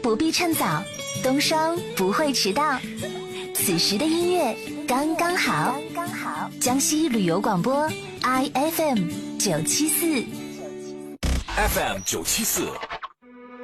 不必趁早，冬霜不会迟到。此时的音乐刚刚好。江西旅游广播 IFM 974。 FM 974